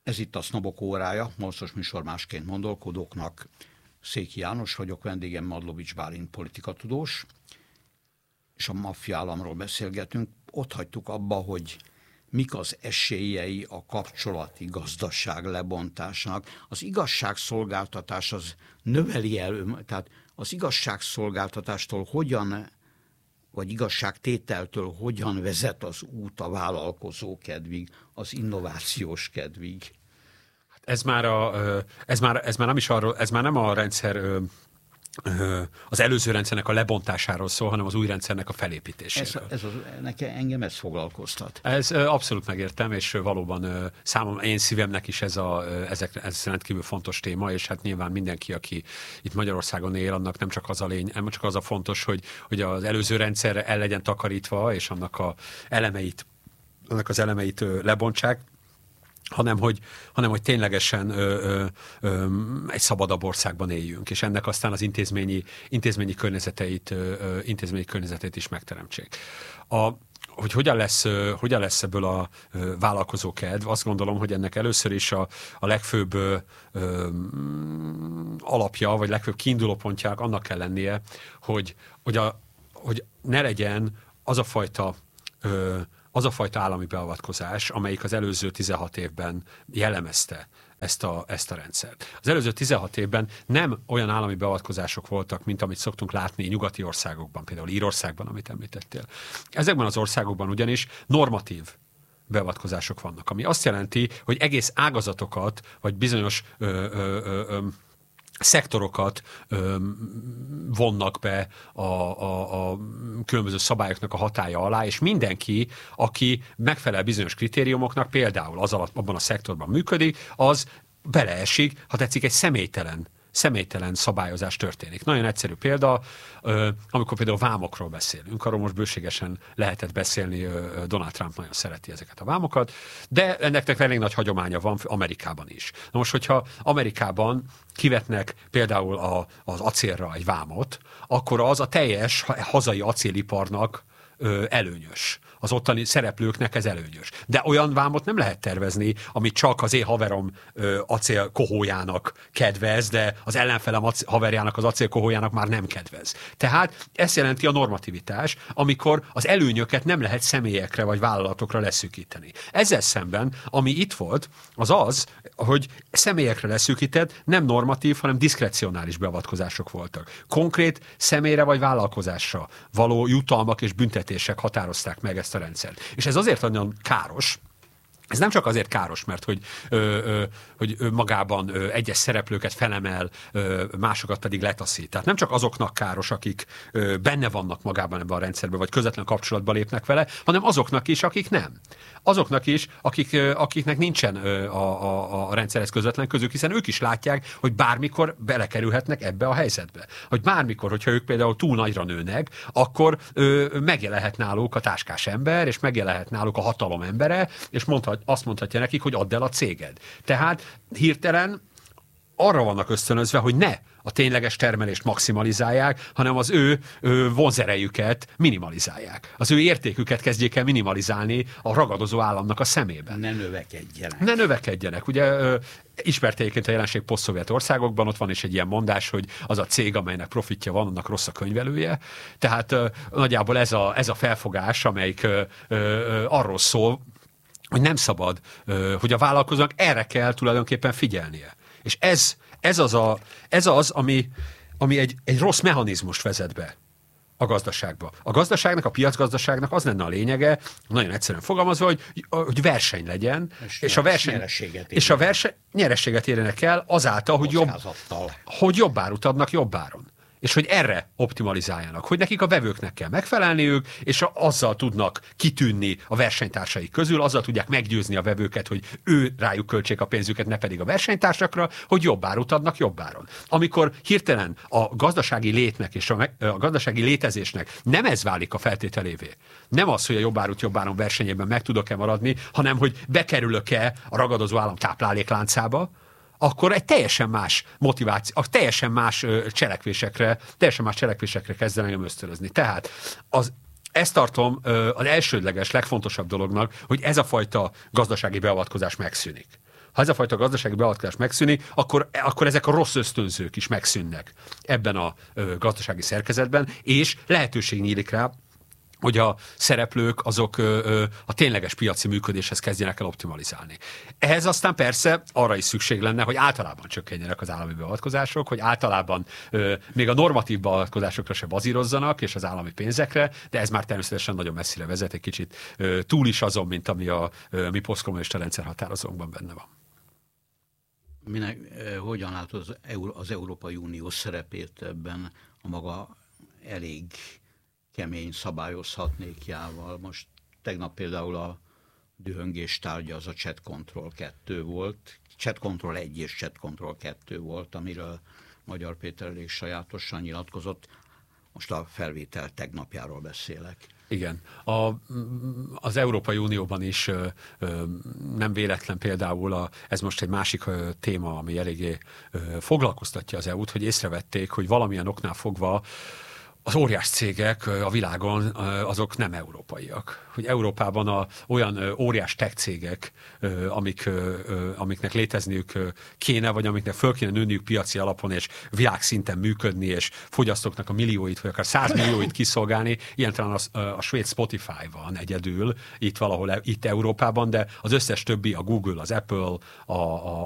Ez itt a Sznobok órája, mostos műsor másként gondolkodóknak. Széki János vagyok, vendégem Madlovics Bálint politikatudós, és a maffia államról beszélgetünk. Ott hagytuk abba, hogy mik az esélyei a kapcsolati gazdaság lebontásának. Az igazságszolgáltatás az növeli el, tehát az igazságszolgáltatástól hogyan, vagy igazságtételtől hogyan vezet az út a vállalkozó kedvig, az innovációs kedvig? Ez már nem a rendszer, az előző rendszernek a lebontásáról szól, hanem az új rendszernek a felépítéséről. Engem ez foglalkoztat. Ez abszolút megértem, és valóban én szívemnek is ez rendkívül fontos téma, és hát nyilván mindenki, aki itt Magyarországon él, annak nem csak az a fontos, hogy az előző rendszer el legyen takarítva, és annak az elemeit lebontsák, hanem hogy ténylegesen egy szabadabb országban éljünk, és ennek aztán az intézményi környezetét is megteremtsék. Hogy hogyan lesz ebből a vállalkozókedv, azt gondolom, hogy ennek először is a legfőbb alapja, vagy legfőbb kiindulópontja annak kell lennie, hogy ne legyen az a fajta állami beavatkozás, amelyik az előző 16 évben jellemezte ezt a rendszert. Az előző 16 évben nem olyan állami beavatkozások voltak, mint amit szoktunk látni nyugati országokban, például Írországban, amit említettél. Ezekben az országokban ugyanis normatív beavatkozások vannak, ami azt jelenti, hogy egész ágazatokat, vagy bizonyos szektorokat vonnak be a különböző szabályoknak a hatálya alá, és mindenki, aki megfelel bizonyos kritériumoknak, például abban a szektorban működik, az beleesik, ha tetszik, egy személytelen szabályozás történik. Nagyon egyszerű példa, amikor például vámokról beszélünk, arról most bőségesen lehetett beszélni, Donald Trump nagyon szereti ezeket a vámokat, de ennek elég nagy hagyománya van Amerikában is. Na most, hogyha Amerikában kivetnek például az acélra egy vámot, akkor az a teljes hazai acéliparnak előnyös. Az ottani szereplőknek ez előnyös. De olyan vámot nem lehet tervezni, ami csak az én haverom acélkohójának kedvez, de az ellenfelem haverjának az acélkohójának már nem kedvez. Tehát ez jelenti a normativitás, amikor az előnyöket nem lehet személyekre vagy vállalatokra leszűkíteni. Ezzel szemben, ami itt volt, az, hogy személyekre leszűkített, nem normatív, hanem diszkrecionális beavatkozások voltak. Konkrét személyre vagy vállalkozásra való jutalmak és büntetések határozták meg ezt a rendszert. És ez azért nagyon káros, ez nem csak azért káros, mert hogy magában egyes szereplőket felemel, másokat pedig letaszít. Tehát nem csak azoknak káros, akik benne vannak magában ebben a rendszerben, vagy közvetlen kapcsolatba lépnek vele, hanem azoknak is, akik nem. Azoknak is, akiknek nincsen a rendszerhez közvetlen közük, hiszen ők is látják, hogy bármikor belekerülhetnek ebbe a helyzetbe. Hogy bármikor, hogyha ők például túl nagyra nőnek, akkor megjelenhet náluk a táskás ember, és megjelenhet náluk a hatalom embere, és azt mondhatja nekik, hogy add el a céged. Tehát hirtelen arra vannak ösztönözve, hogy ne a tényleges termelést maximalizálják, hanem az ő vonzerejüket minimalizálják. Az ő értéküket kezdjék el minimalizálni a ragadozó államnak a szemében. Ne növekedjenek. Ugye ismert egyébként a jelenség posztszovjet országokban, ott van is egy ilyen mondás, hogy az a cég, amelynek profitja van, annak rossz a könyvelője. Tehát nagyjából ez a felfogás, amelyik arról szól, hogy nem szabad, hogy a vállalkozónak erre kell tulajdonképpen figyelnie. És ez az, ami egy rossz mechanizmust vezet be a gazdaságba. A gazdaságnak, a piacgazdaságnak az lenne a lényege, nagyon egyszerűen fogalmazva, hogy verseny legyen, és a verseny nyereséget érjenek el azáltal, hogy jobb árut adnak jobb áron. És hogy erre optimalizáljanak, hogy nekik a vevőknek kell megfelelniük, és azzal tudnak kitűnni a versenytársaik közül, azzal tudják meggyőzni a vevőket, hogy ő rájuk költsék a pénzüket, ne pedig a versenytársakra, hogy jobb árut adnak jobb áron. Amikor hirtelen a gazdasági létnek és a gazdasági létezésnek nem ez válik a feltételévé, nem az, hogy a jobb árut jobb áron versenyében meg tudok-e maradni, hanem hogy bekerülök-e a ragadozó állam táplálékláncába, akkor egy teljesen más motiváció, teljesen más cselekvésekre kezd el engem ösztönözni. Tehát ezt tartom az elsődleges, legfontosabb dolognak, hogy ez a fajta gazdasági beavatkozás megszűnik. Ha ez a fajta gazdasági beavatkozás megszűnik, akkor ezek a rossz ösztönzők is megszűnnek ebben a gazdasági szerkezetben, és lehetőség nyílik rá, hogy a szereplők azok a tényleges piaci működéshez kezdjenek el optimalizálni. Ehhez aztán persze arra is szükség lenne, hogy általában csökkenjenek az állami beavatkozások, hogy általában még a normatív beavatkozásokra se bazírozzanak, és az állami pénzekre, de ez már természetesen nagyon messzire vezet, egy kicsit túl is azon, mint ami a mi posztkommunista rendszerhatározónkban benne van. Hogyan látod az Európai Unió szerepét ebben a maga elég kemény szabályozhatnékjával? Most tegnap például a dühöngés tárgya az a Chat Control 2 volt. Chat Control 1 és Chat Control 2 volt, amiről Magyar Péter elég sajátosan nyilatkozott. Most a felvétel tegnapjáról beszélek. Igen. Az Európai Unióban is nem véletlen például, ez most egy másik téma, ami eléggé foglalkoztatja az EU-t, hogy észrevették, hogy valamilyen oknál fogva az óriás cégek a világon azok nem európaiak. Hogy Európában olyan óriás tech cégek, amiknek létezniük kéne, vagy amiknek föl kéne nőniük piaci alapon, és világszinten működni, és fogyasztóknak a millióit, vagy akár 100 millióit kiszolgálni, ilyen talán a svéd Spotify van egyedül, itt valahol itt Európában, de az összes többi, a Google, az Apple,